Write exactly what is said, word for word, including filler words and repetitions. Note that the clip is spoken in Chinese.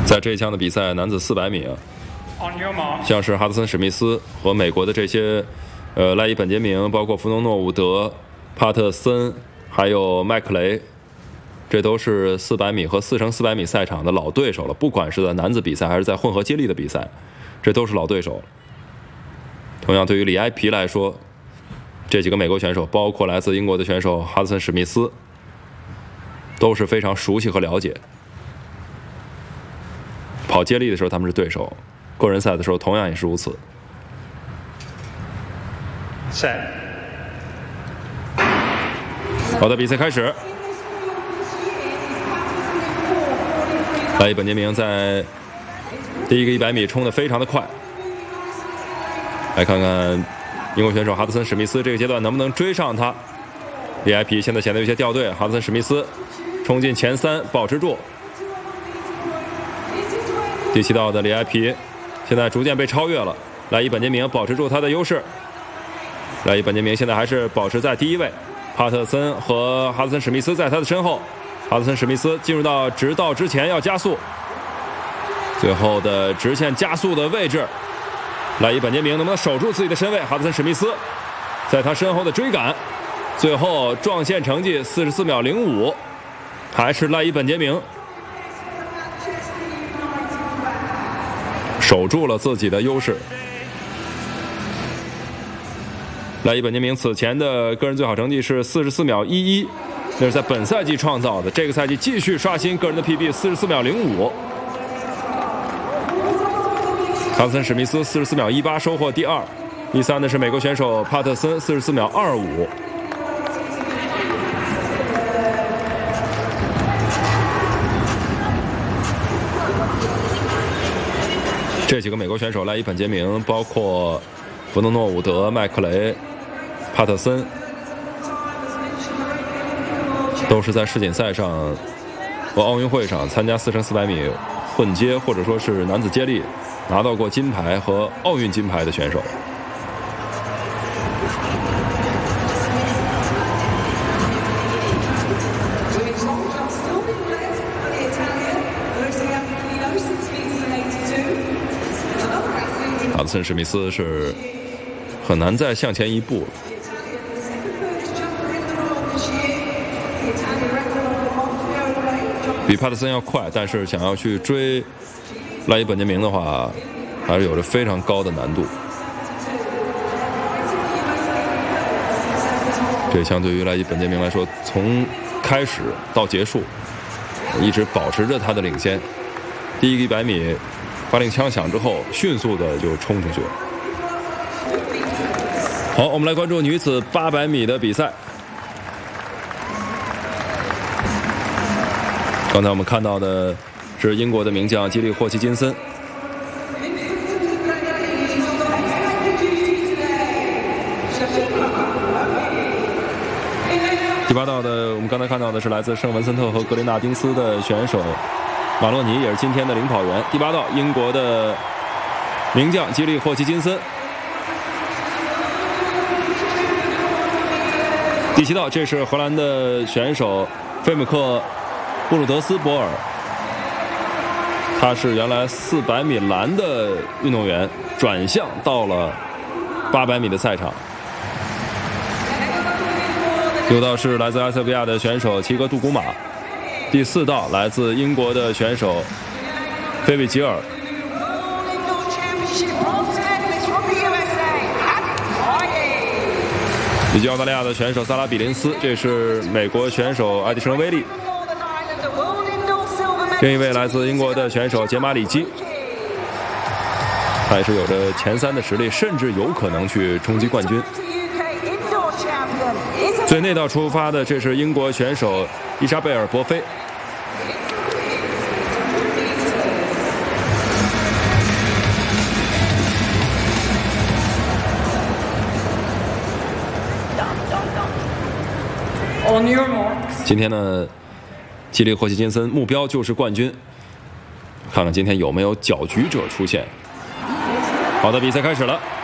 在这一项的比赛，男子四百米啊，像是哈德森·史密斯和美国的这些，呃，赖伊·本杰明，包括弗农诺伍德、帕特森，还有麦克雷，这都是四百米和四乘四百米赛场的老对手了。不管是在男子比赛还是在混合接力的比赛，这都是老对手。同样，对于里埃皮来说，这几个美国选手，包括来自英国的选手哈德森·史密斯，都是非常熟悉和了解。跑接力的时候他们是对手，个人赛的时候同样也是如此。 Set. 好的，比赛开始。赖伊·本杰明在第一个一百米冲得非常的快。来看看英国选手哈德森·史密斯这个阶段能不能追上他。里埃皮现在显得有些掉队，哈德森·史密斯冲进前三，保持住。第七道的里埃皮现在逐渐被超越了，赖伊·本杰明保持住他的优势。赖伊·本杰明现在还是保持在第一位，帕特森和哈德森·史密斯在他的身后。哈德森·史密斯进入到直道之前要加速，最后的直线加速的位置，赖伊·本杰明能不能守住自己的身位？哈德森·史密斯在他身后的追赶，最后撞线成绩四十四秒零五，还是赖伊·本杰明守住了自己的优势。赖伊·本杰明此前的个人最好成绩是四十四秒一一，那是在本赛季创造的，这个赛季继续刷新个人的 P B， 四十四秒零五。哈德森·史密斯四十四秒一八收获第二，第三的是美国选手帕特森四十四秒二五。这几个美国选手，赖伊·本杰明，包括弗诺诺伍德、麦克雷、帕特森，都是在世锦赛上和奥运会上参加四乘四百米混接或者说是男子接力拿到过金牌和奥运金牌的选手。哈德森·史密斯是很难再向前一步了，比帕特森要快，但是想要去追赖伊·本杰明的话，还是有着非常高的难度。这相对于赖伊·本杰明来说，从开始到结束一直保持着他的领先。第一个一百米发令枪响之后，迅速的就冲出去了。好，我们来关注女子八百米的比赛。刚才我们看到的是英国的名将基利·霍奇金森。第八道的，我们刚才看到的是来自圣文森特和格林纳丁斯的选手马洛尼，也是今天的领跑员。第八道，英国的名将基利·霍奇金森。第七道，这是荷兰的选手菲姆克·布鲁德斯博尔，他是原来四百米栏的运动员，转向到了八百米的赛场。六道是来自埃塞俄比亚的选手齐格杜古马。第四道来自英国的选手菲比吉尔。以及澳大利亚的选手萨拉比林斯，这是美国选手艾迪生威利。另一位来自英国的选手杰马里基，他也是有着前三的实力，甚至有可能去冲击冠军。最内道出发的，这是英国选手伊莎贝尔·博菲。今天呢，基利·霍奇金森目标就是冠军，看看今天有没有搅局者出现。好的，比赛开始了。